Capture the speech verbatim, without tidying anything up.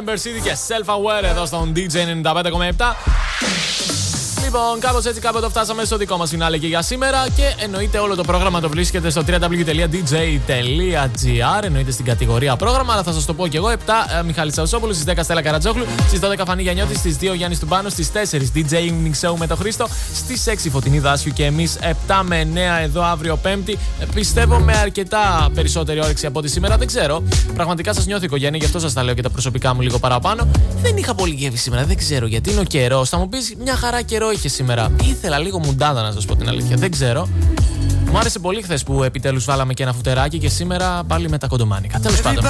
November City και Self-Aware εδώ στον ντι τζέι ενενήντα πέντε κόμμα επτά. Λοιπόν, κάπως έτσι κάποτε φτάσαμε στο δικό μας φινάλε και για σήμερα. Και εννοείται όλο το πρόγραμμα το βρίσκεται στο double-u double-u double-u τελεία ντι τζέι τελεία τζι άρ. Εννοείται στην κατηγορία πρόγραμμα, αλλά θα σας το πω κι εγώ. επτά ε, Μιχάλης Σαουσόπουλος, στις δέκα Στέλλα Καρατζόγλου, στις δώδεκα Φανή Γιαννιώτη, στις δύο Γιάννης Τουμπάνο, στις τέσσερις ντι τζέι Evening Show με τον Χρήστο, στις έξι Φωτεινή Δάσιου και εμείς επτά με εννέα εδώ αύριο Πέμπτη. Ε, πιστεύω με αρκετά περισσότερη όρεξη από ό,τι σήμερα, δεν ξέρω. Πραγματικά σας νιώθω οικογένεια, γι' αυτό σας τα λέω και τα προσωπικά μου λίγο παραπάνω. Δεν είχα πολύ γεύση σήμερα, δεν ξέρω γιατί είναι ο καιρός. Θα μου πεις μια χαρά καιρό είχε σήμερα. Ήθελα λίγο μουντάδα να σας πω την αλήθεια, δεν ξέρω. Μου άρεσε πολύ χθες που επιτέλους βάλαμε και ένα φουτεράκι και σήμερα πάλι με τα κοντομάνικα. Τέλος πάντων.